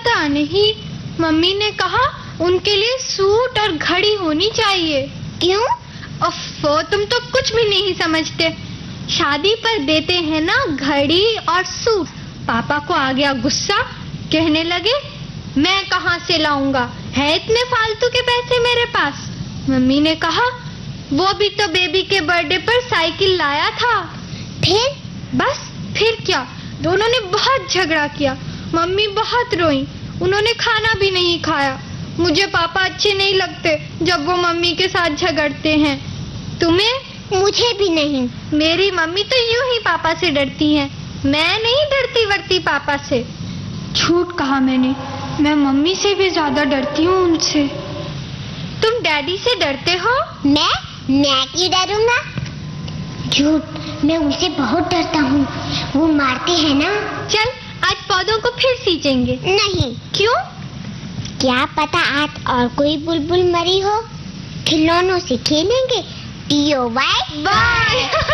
पता नहीं, मम्मी ने कहा उनके लिए सूट और घड़ी होनी चाहिए। क्यों? ओफो, तुम तो कुछ भी नहीं समझते। शादी पर देते हैं ना घड़ी और सूट। पापा को आ गया गुस्सा, कहने लगे मैं कहाँ से लाऊंगा, है इतने फालतू के पैसे मेरे पास। मम्मी ने कहा वो भी तो बेबी के बर्थडे पर साइकिल लाया था। फिर? बस फिर क्या, दोनों ने बहुत झगड़ा किया। मम्मी बहुत रोई, उन्होंने खाना भी नहीं खाया। मुझे पापा अच्छे नहीं लगते जब वो मम्मी के साथ झगड़ते हैं। तुम्हें? मुझे भी नहीं। मेरी मम्मी तो यूं ही पापा से डरती है, मैं नहीं डरती वरती पापा से। झूठ कहा मैंने, मैं मम्मी से भी ज्यादा डरती हूँ उनसे। तुम डैडी से डरते हो? मैं क्यों डरूंगा? झूठ, मैं उनसे बहुत डरता हूँ, वो मारते हैं ना। चल आज पौधों को फिर सींचेंगे। नहीं। क्यों? क्या पता आज और कोई बुलबुल मरी हो, खिलौनों से खेलेंगे। TO bye bye.